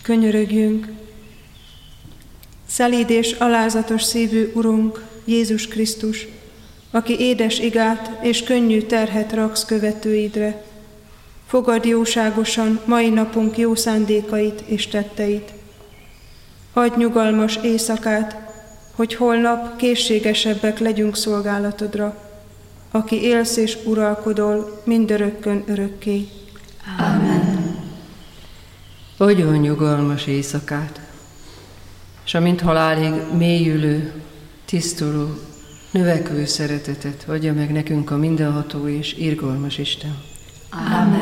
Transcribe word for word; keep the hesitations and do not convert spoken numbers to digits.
könyörögjünk. Szelíd és alázatos szívű Urunk, Jézus Krisztus, aki édes igát és könnyű terhet raksz követőidre, fogadd jóságosan mai napunk jó szándékait és tetteit. Adj nyugalmas éjszakát, hogy holnap készségesebbek legyünk szolgálatodra, aki élsz és uralkodol mindörökkön örökké. Ámen. Adjon nyugalmas éjszakát, s amint halálig mélyülő, tisztuló, növekvő szeretetet adja meg nekünk a mindenható és irgalmas Isten. Ámen.